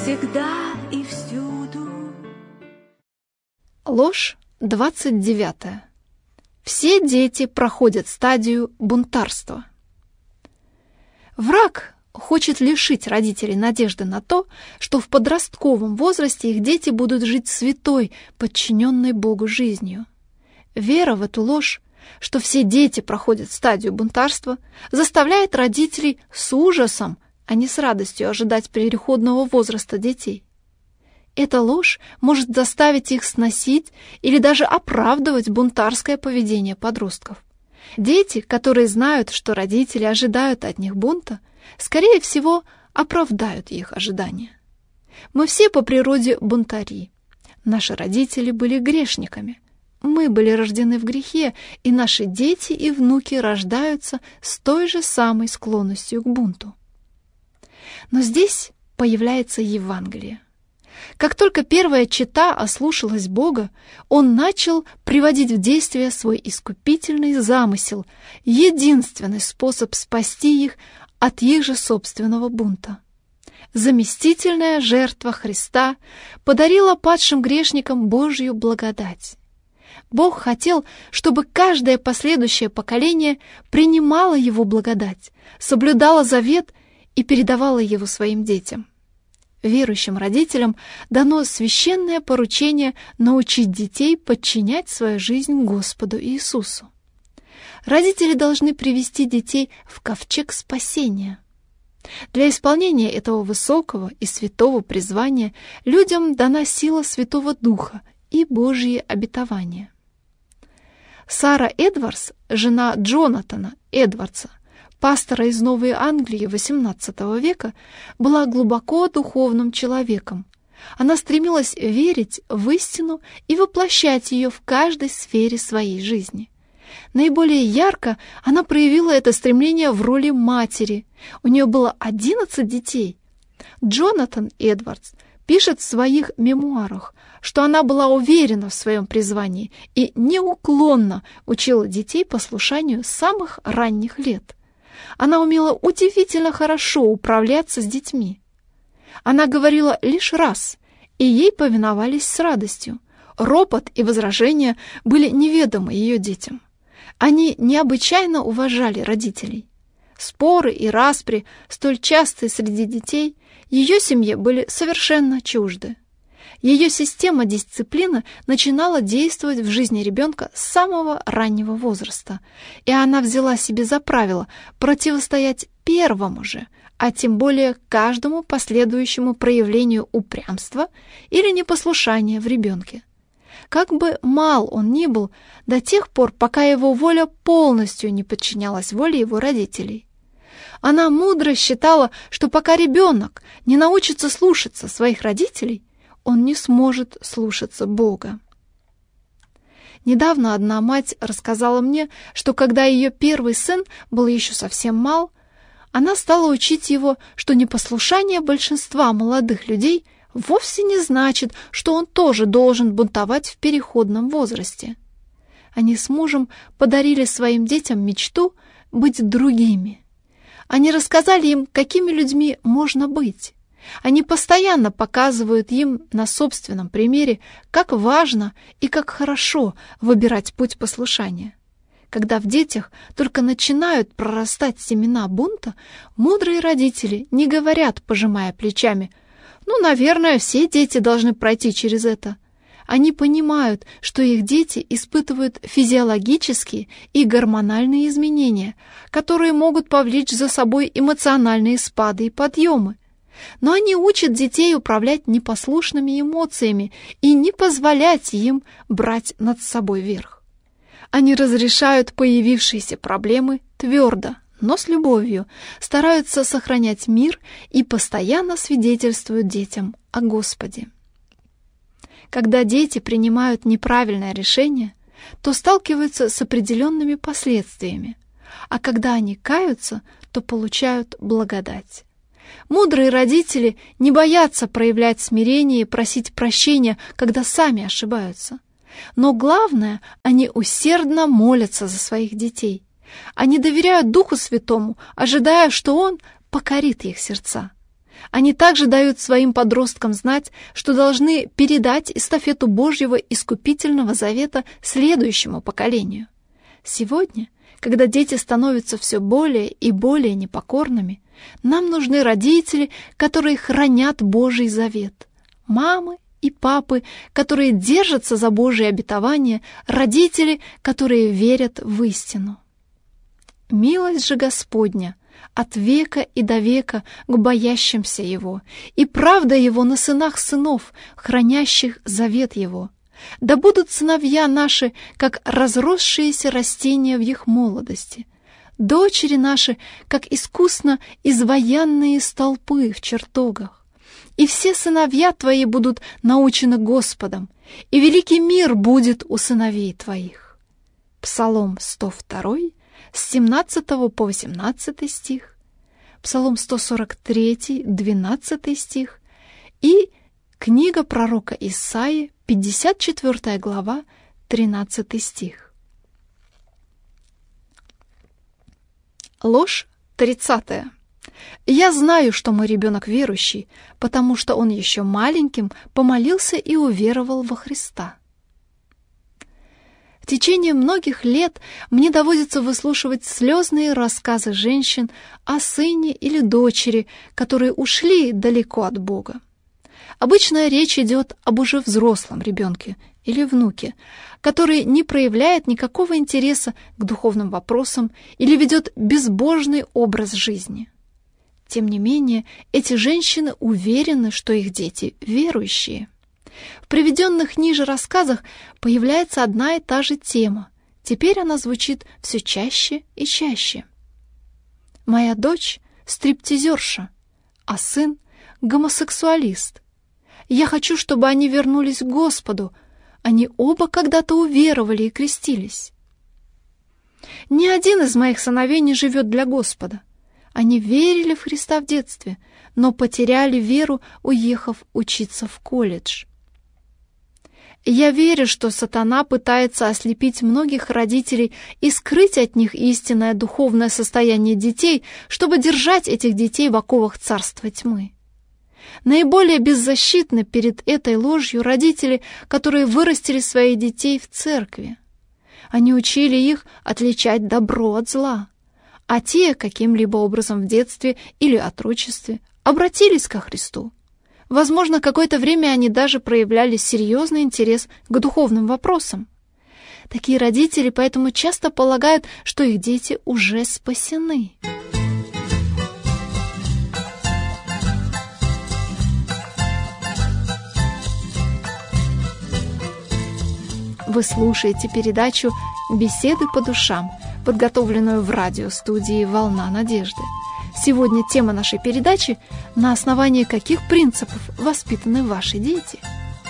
всегда и всюду. Ложь 29. Все дети проходят стадию бунтарства. Враг хочет лишить родителей надежды на то, что в подростковом возрасте их дети будут жить святой, подчиненной Богу жизнью. Вера в эту ложь, что все дети проходят стадию бунтарства, заставляет родителей с ужасом, а не с радостью ожидать переходного возраста детей. Эта ложь может заставить их сносить или даже оправдывать бунтарское поведение подростков. Дети, которые знают, что родители ожидают от них бунта, скорее всего, оправдают их ожидания. Мы все по природе бунтари. Наши родители были грешниками. Мы были рождены в грехе, и наши дети и внуки рождаются с той же самой склонностью к бунту. Но здесь появляется Евангелие. Как только первая чета ослушалась Бога, Он начал приводить в действие свой искупительный замысел, единственный способ спасти их от их же собственного бунта. Заместительная жертва Христа подарила падшим грешникам Божью благодать. Бог хотел, чтобы каждое последующее поколение принимало Его благодать, соблюдало завет и передавало его своим детям. Верующим родителям дано священное поручение научить детей подчинять свою жизнь Господу Иисусу. Родители должны привести детей в ковчег спасения. Для исполнения этого высокого и святого призвания людям дана сила Святого Духа и Божьи обетования. Сара Эдвардс, жена Джонатана Эдвардса, пастора из Новой Англии XVIII века, была глубоко духовным человеком. Она стремилась верить в истину и воплощать ее в каждой сфере своей жизни. Наиболее ярко она проявила это стремление в роли матери. У нее было 11 детей. Джонатан Эдвардс пишет в своих мемуарах, что она была уверена в своем призвании и неуклонно учила детей послушанию с самых ранних лет. Она умела удивительно хорошо управляться с детьми. Она говорила лишь раз, и ей повиновались с радостью. Ропот и возражения были неведомы ее детям. Они необычайно уважали родителей. Споры и распри, столь частые среди детей, ее семье были совершенно чужды. Ее система дисциплины начинала действовать в жизни ребенка с самого раннего возраста, и она взяла себе за правило противостоять первому же, а тем более каждому последующему проявлению упрямства или непослушания в ребенке. Как бы мал он ни был, до тех пор, пока его воля полностью не подчинялась воле его родителей. Она мудро считала, что пока ребенок не научится слушаться своих родителей, он не сможет слушаться Бога. Недавно одна мать рассказала мне, что когда ее первый сын был еще совсем мал, она стала учить его, что непослушание большинства молодых людей вовсе не значит, что он тоже должен бунтовать в переходном возрасте. Они с мужем подарили своим детям мечту быть другими. Они рассказали им, какими людьми можно быть. Они постоянно показывают им на собственном примере, как важно и как хорошо выбирать путь послушания. Когда в детях только начинают прорастать семена бунта, мудрые родители не говорят, пожимая плечами: «Ну, наверное, все дети должны пройти через это». Они понимают, что их дети испытывают физиологические и гормональные изменения, которые могут повлечь за собой эмоциональные спады и подъемы. Но они учат детей управлять непослушными эмоциями и не позволять им брать над собой верх. Они разрешают появившиеся проблемы твердо, но с любовью, стараются сохранять мир и постоянно свидетельствуют детям о Господе. Когда дети принимают неправильное решение, то сталкиваются с определенными последствиями, а когда они каются, то получают благодать. Мудрые родители не боятся проявлять смирение и просить прощения, когда сами ошибаются. Но главное, они усердно молятся за своих детей. Они доверяют Духу Святому, ожидая, что Он покорит их сердца. Они также дают своим подросткам знать, что должны передать эстафету Божьего искупительного завета следующему поколению. Сегодня, когда дети становятся все более и более непокорными, нам нужны родители, которые хранят Божий завет, мамы и папы, которые держатся за Божьи обетования, родители, которые верят в истину. Милость же Господня от века и до века к боящимся Его, и правда Его на сынах сынов, хранящих завет Его. Да будут сыновья наши, как разросшиеся растения в их молодости, дочери наши, как искусно изваянные столпы в чертогах. И все сыновья твои будут научены Господом, и великий мир будет у сыновей твоих. Псалом 102, с 17 по 18 стих, Псалом 143, 12 стих и книга пророка Исаии, 54 глава, 13 стих. Ложь 30. Я знаю, что мой ребенок верующий, потому что он еще маленьким помолился и уверовал во Христа. В течение многих лет мне доводится выслушивать слезные рассказы женщин о сыне или дочери, которые ушли далеко от Бога. Обычно речь идет об уже взрослом ребенке или внуке, который не проявляет никакого интереса к духовным вопросам или ведет безбожный образ жизни. Тем не менее, эти женщины уверены, что их дети верующие. В приведенных ниже рассказах появляется одна и та же тема. Теперь она звучит все чаще и чаще. Моя дочь — стриптизерша, а сын — гомосексуалист. Я хочу, чтобы они вернулись к Господу. Они оба когда-то уверовали и крестились. Ни один из моих сыновей не живет для Господа. Они верили в Христа в детстве, но потеряли веру, уехав учиться в колледж. Я верю, что сатана пытается ослепить многих родителей и скрыть от них истинное духовное состояние детей, чтобы держать этих детей в оковах царства тьмы. Наиболее беззащитны перед этой ложью родители, которые вырастили своих детей в церкви. Они учили их отличать добро от зла, а те каким-либо образом в детстве или отрочестве обратились ко Христу. Возможно, какое-то время они даже проявляли серьезный интерес к духовным вопросам. Такие родители поэтому часто полагают, что их дети уже спасены. Вы слушаете передачу «Беседы по душам», подготовленную в радиостудии «Волна надежды». Сегодня тема нашей передачи – на основании каких принципов воспитаны ваши дети.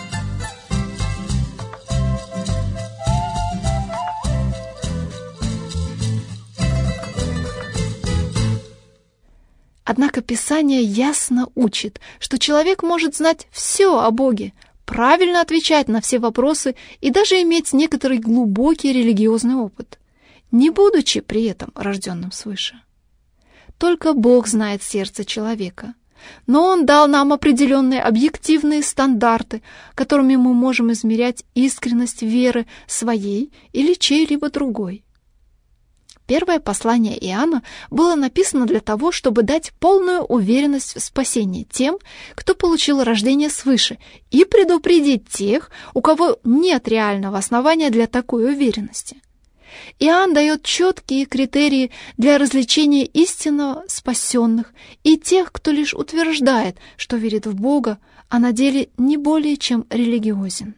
Однако Писание ясно учит, что человек может знать все о Боге, правильно отвечать на все вопросы и даже иметь некоторый глубокий религиозный опыт, не будучи при этом рожденным свыше. Только Бог знает сердце человека, но Он дал нам определенные объективные стандарты, которыми мы можем измерять искренность веры своей или чьей-либо другой. Первое послание Иоанна было написано для того, чтобы дать полную уверенность в спасении тем, кто получил рождение свыше, и предупредить тех, у кого нет реального основания для такой уверенности. Иоанн дает четкие критерии для различения истинно спасенных и тех, кто лишь утверждает, что верит в Бога, а на деле не более чем религиозен.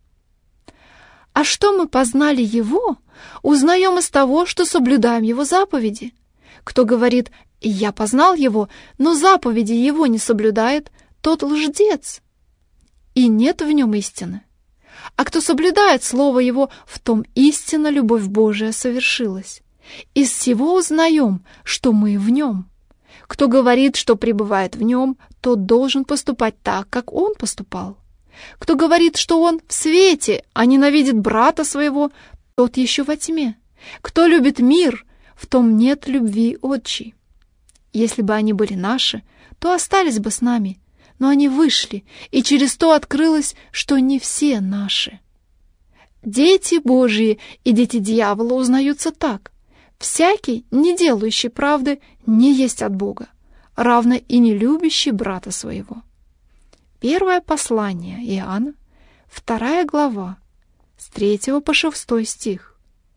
А что мы познали Его, узнаем из того, что соблюдаем Его заповеди. Кто говорит «я познал Его», но заповеди Его не соблюдает, тот лжец, и нет в нем истины. А кто соблюдает Слово Его, в том истинно любовь Божия совершилась. Из всего узнаем, что мы в Нем. Кто говорит, что пребывает в Нем, тот должен поступать так, как Он поступал. Кто говорит, что он в свете, а ненавидит брата своего, тот еще во тьме. Кто любит мир, в том нет любви отчей. Если бы они были наши, то остались бы с нами, но они вышли, и через то открылось, что не все наши. Дети Божьи и дети дьявола узнаются так. Всякий, не делающий правды, не есть от Бога, равно и не любящий брата своего. Первое послание Иоанна, 2 глава, с 3 по 6 стих,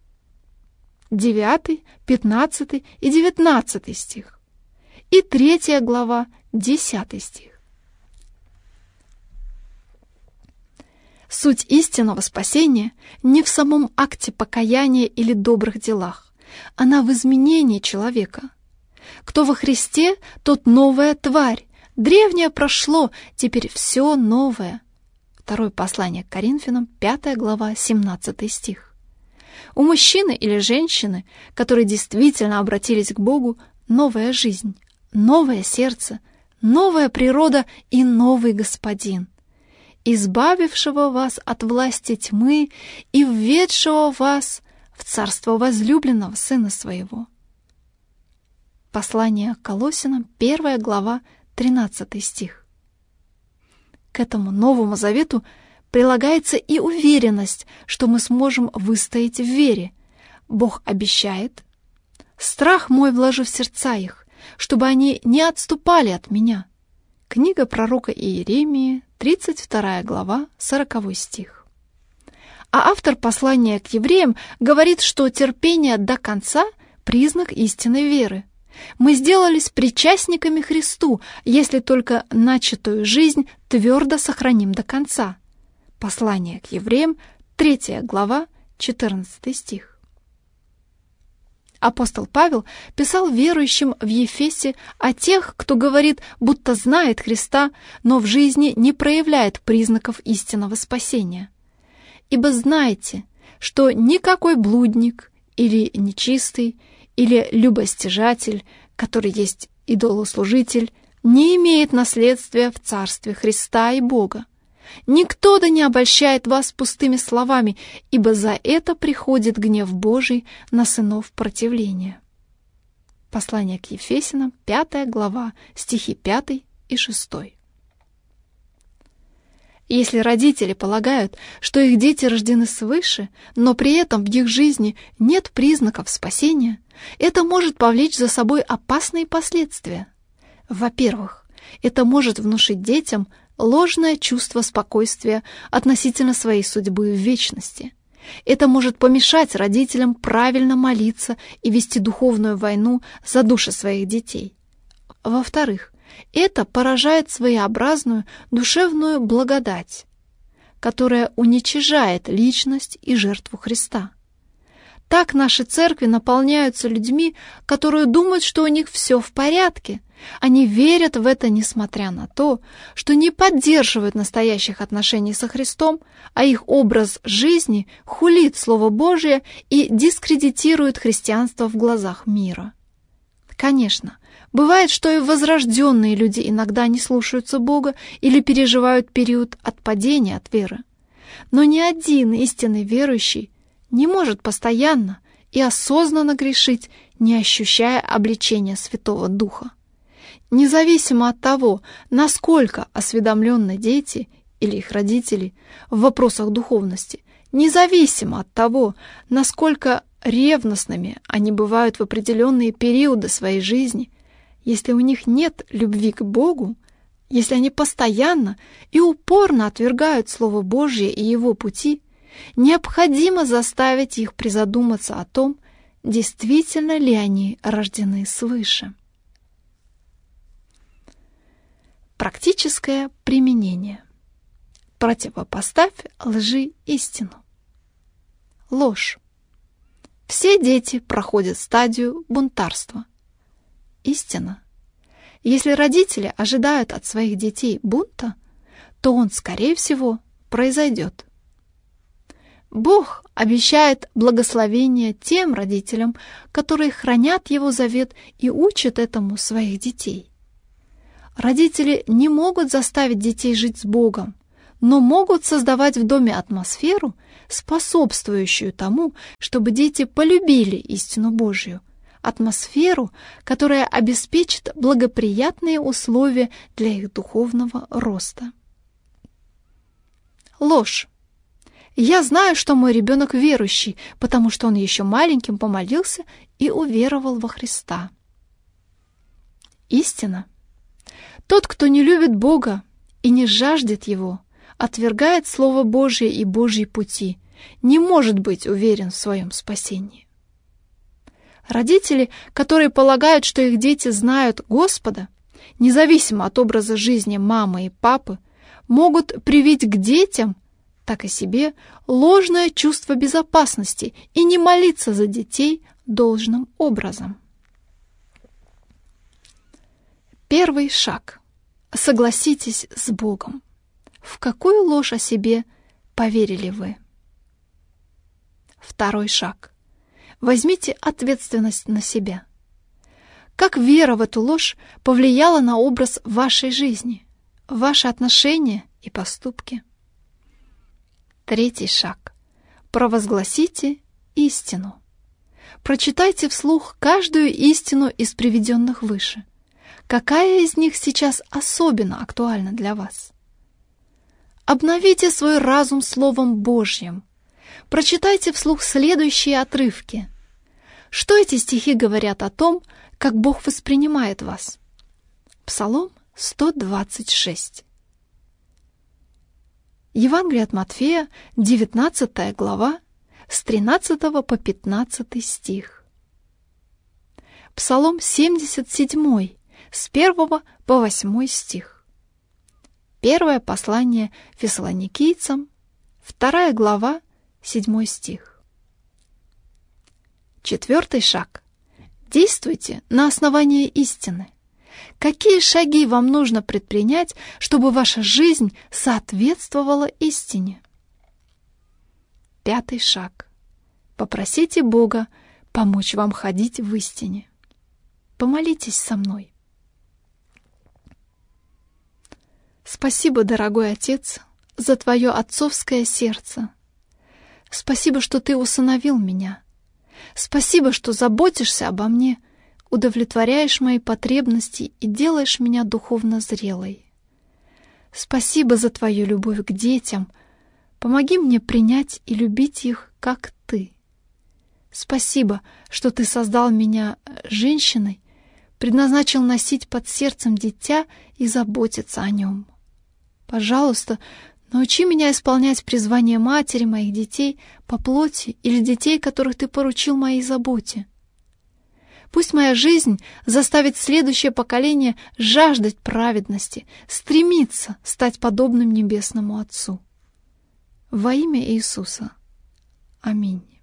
9, 15 и 19 стих, и 3 глава, 10 стих. Суть истинного спасения не в самом акте покаяния или добрых делах, она в изменении человека. Кто во Христе, тот новая тварь. Древнее прошло, теперь все новое. Второе послание к Коринфянам, 5 глава, 17 стих. У мужчины или женщины, которые действительно обратились к Богу, новая жизнь, новое сердце, новая природа и новый Господин, избавившего вас от власти тьмы и введшего вас в царство возлюбленного Сына Своего. Послание к Колоссянам, 1 глава, 13 стих. К этому Новому Завету прилагается и уверенность, что мы сможем выстоять в вере. Бог обещает: «Страх мой вложу в сердца их, чтобы они не отступали от меня». Книга пророка Иеремии, 32 глава, 40 стих. А автор послания к евреям говорит, что терпение до конца – признак истинной веры. Мы сделались причастниками Христу, если только начатую жизнь твердо сохраним до конца. Послание к евреям, 3 глава, 14 стих. Апостол Павел писал верующим в Ефесе о тех, кто говорит, будто знает Христа, но в жизни не проявляет признаков истинного спасения. «Ибо знайте, что никакой блудник или нечистый, или любостяжатель, который есть идолослужитель, не имеет наследствия в Царстве Христа и Бога. Никто да не обольщает вас пустыми словами, ибо за это приходит гнев Божий на сынов противления». Послание к Ефесянам, 5 глава, стихи 5 и 6. Если родители полагают, что их дети рождены свыше, но при этом в их жизни нет признаков спасения, это может повлечь за собой опасные последствия. Во-первых, это может внушить детям ложное чувство спокойствия относительно своей судьбы в вечности. Это может помешать родителям правильно молиться и вести духовную войну за души своих детей. Во-вторых, это поражает своеобразную душевную благодать, которая уничижает личность и жертву Христа. Так наши церкви наполняются людьми, которые думают, что у них все в порядке. Они верят в это, несмотря на то, что не поддерживают настоящих отношений со Христом, а их образ жизни хулит Слово Божие и дискредитирует христианство в глазах мира. Конечно, бывает, что и возрожденные люди иногда не слушаются Бога или переживают период отпадения от веры. Но ни один истинный верующий не может постоянно и осознанно грешить, не ощущая обличения Святого Духа. Независимо от того, насколько осведомленны дети или их родители в вопросах духовности, независимо от того, насколько ревностными они бывают в определенные периоды своей жизни, если у них нет любви к Богу, если они постоянно и упорно отвергают Слово Божье и Его пути, необходимо заставить их призадуматься о том, действительно ли они рождены свыше. Практическое применение. Противопоставь лжи истину. Ложь. Все дети проходят стадию бунтарства. Истина. Если родители ожидают от своих детей бунта, то он, скорее всего, произойдет. Бог обещает благословение тем родителям, которые хранят Его завет и учат этому своих детей. Родители не могут заставить детей жить с Богом, но могут создавать в доме атмосферу, способствующую тому, чтобы дети полюбили истину Божью, атмосферу, которая обеспечит благоприятные условия для их духовного роста. Ложь. Я знаю, что мой ребенок верующий, потому что он еще маленьким помолился и уверовал во Христа. Истина. Тот, кто не любит Бога и не жаждет Его, отвергает Слово Божие и Божьи пути, не может быть уверен в своем спасении. Родители, которые полагают, что их дети знают Господа, независимо от образа жизни мамы и папы, могут привить к детям, так и себе, ложное чувство безопасности и не молиться за детей должным образом. Первый шаг. Согласитесь с Богом. В какую ложь о себе поверили вы? Второй шаг. Возьмите ответственность на себя. Как вера в эту ложь повлияла на образ вашей жизни, ваши отношения и поступки? Третий шаг. Провозгласите истину. Прочитайте вслух каждую истину из приведенных выше. Какая из них сейчас особенно актуальна для вас? Обновите свой разум Словом Божьим. Прочитайте вслух следующие отрывки. Что эти стихи говорят о том, как Бог воспринимает вас? Псалом 126. Евангелие от Матфея, 19 глава, с 13 по 15 стих. Псалом 77, с 1 по 8 стих. Первое послание Фессалоникийцам, 2 глава, 7 стих. Четвертый шаг. Действуйте на основании истины. Какие шаги вам нужно предпринять, чтобы ваша жизнь соответствовала истине? Пятый шаг. Попросите Бога помочь вам ходить в истине. Помолитесь со мной. Спасибо, дорогой Отец, за Твое отцовское сердце. Спасибо, что Ты усыновил меня. Спасибо, что заботишься обо мне, удовлетворяешь мои потребности и делаешь меня духовно зрелой. Спасибо за Твою любовь к детям. Помоги мне принять и любить их, как Ты. Спасибо, что Ты создал меня женщиной, предназначил носить под сердцем дитя и заботиться о нем. Пожалуйста, научи меня исполнять призвание матери моих детей по плоти или детей, которых Ты поручил моей заботе. Пусть моя жизнь заставит следующее поколение жаждать праведности, стремиться стать подобным Небесному Отцу. Во имя Иисуса. Аминь.